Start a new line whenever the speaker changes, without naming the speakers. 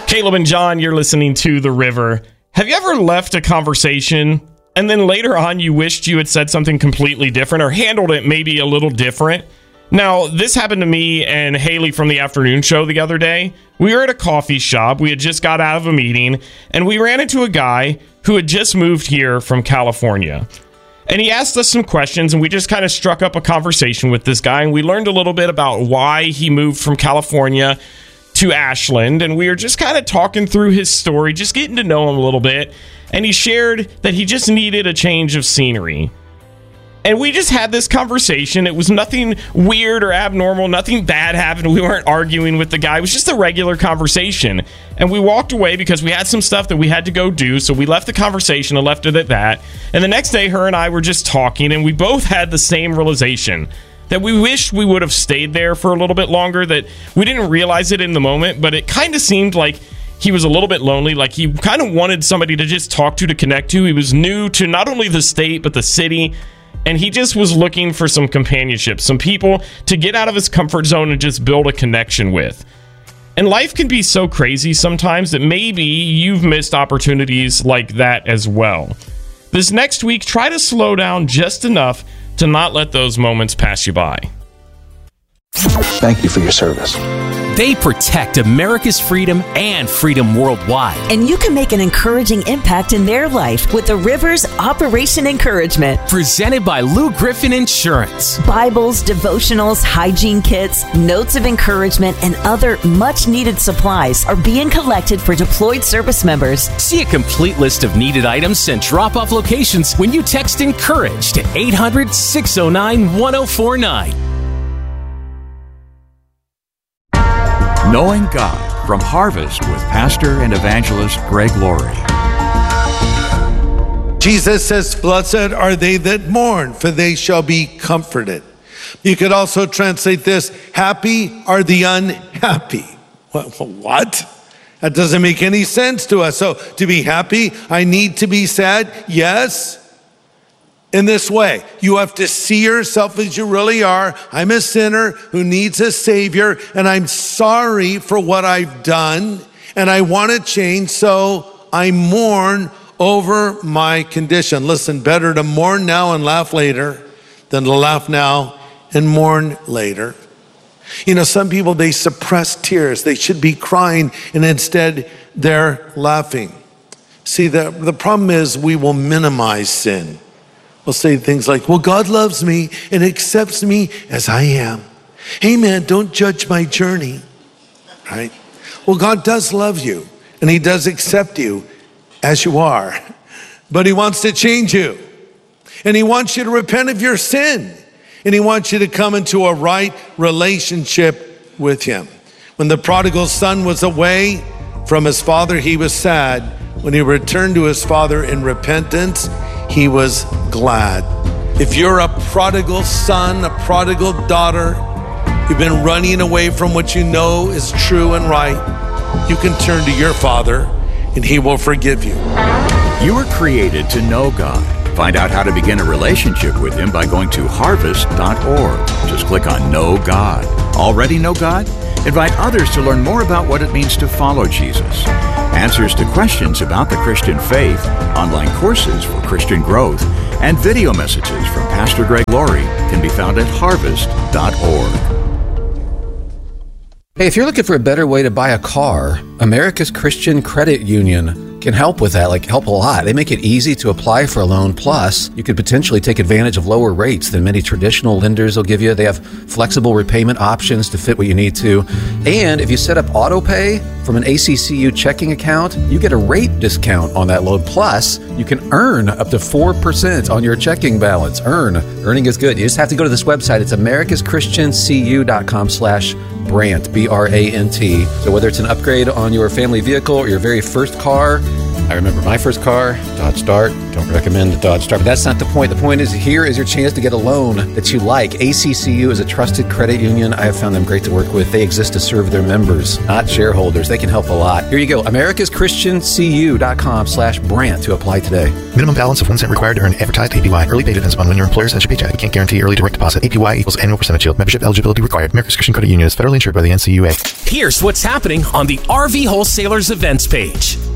Caleb and John, you're listening to The River. Have you ever left a conversation and then later on you wished you had said something completely different or handled it maybe a little different? Now, this happened to me and Haley from the afternoon show the other day. We were at a coffee shop. We had just got out of a meeting, and we ran into a guy who had just moved here from California. And he asked us some questions, and we just kind of struck up a conversation with this guy, and we learned a little bit about why he moved from California to Ashland, and we were just kind of talking through his story, just getting to know him a little bit, and he shared that he just needed a change of scenery. And we just had this conversation. It was nothing weird or abnormal. Nothing bad happened. We weren't arguing with the guy. It was just a regular conversation. And we walked away because we had some stuff that we had to go do. So we left the conversation and left it at that. And the next day, her and I were just talking, and we both had the same realization that we wished we would have stayed there for a little bit longer, that we didn't realize it in the moment, but it kind of seemed like he was a little bit lonely, like he kind of wanted somebody to just talk to connect to. He was new to not only the state, but the city. And he just was looking for some companionship, some people to get out of his comfort zone and just build a connection with. And life can be so crazy sometimes that maybe you've missed opportunities like that as well. This next week, try to slow down just enough to not let those moments pass you by.
Thank you for your service.
They protect America's freedom and freedom worldwide.
And you can make an encouraging impact in their life with the Rivers Operation Encouragement.
Presented by Lou Griffin Insurance.
Bibles, devotionals, hygiene kits, notes of encouragement, and other much-needed supplies are being collected for deployed service members.
See a complete list of needed items and drop-off locations when you text ENCOURAGE to 800-609-1049.
Knowing God from Harvest with Pastor and Evangelist Greg Laurie.
Jesus says, "Blessed are they that mourn, for they shall be comforted." You could also translate this, "Happy are the unhappy." What? That doesn't make any sense to us. So to be happy, I need to be sad? Yes. In this way, you have to see yourself as you really are. I'm a sinner who needs a Savior, and I'm sorry for what I've done, and I want to change, so I mourn over my condition. Listen, better to mourn now and laugh later than to laugh now and mourn later. You know, some people, they suppress tears. They should be crying, and instead they're laughing. See, the problem is we will minimize sin. We'll say things like, well, God loves me and accepts me as I am. Hey, man, don't judge my journey, right? Well, God does love you, and he does accept you as you are, but he wants to change you, and he wants you to repent of your sin, and he wants you to come into a right relationship with him. When the prodigal son was away from his father, he was sad. When he returned to his father in repentance, he was glad. If you're a prodigal son, a prodigal daughter, you've been running away from what you know is true and right, you can turn to your Father and he will forgive you.
You were created to know God. Find out how to begin a relationship with him by going to harvest.org. Just click on Know God. Already know God? Invite others to learn more about what it means to follow Jesus. Answers to questions about the Christian faith, online courses for Christian growth, and video messages from Pastor Greg Laurie can be found at harvest.org.
Hey, if you're looking for a better way to buy a car, America's Christian Credit Union can help with that, help a lot. They make it easy to apply for a loan. Plus, you could potentially take advantage of lower rates than many traditional lenders will give you. They have flexible repayment options to fit what you need to. And if you set up auto pay from an ACCU checking account, you get a rate discount on that loan. Plus, you can earn up to 4% on your checking balance. Earning is good. You just have to go to this website. It's americaschristiancu.com/Brant, Brant. So whether it's an upgrade on your family vehicle or your very first car, I remember my first car, Dodge Dart. Don't recommend the Dodge Dart, but that's not the point. The point is, here is your chance to get a loan that you like. ACCU is a trusted credit union. I have found them great to work with. They exist to serve their members, not shareholders. They can help a lot. Here you go. AmericasChristianCU.com/Brant to apply today.
Minimum balance of 1 cent required to earn advertised APY. Early pay depends upon when your employer sends your paycheck. We can't guarantee early direct deposit. APY equals annual percentage yield. Membership eligibility required. America's Christian Credit Union is federally insured by the NCUA.
Here's what's happening on the RV Wholesalers events page.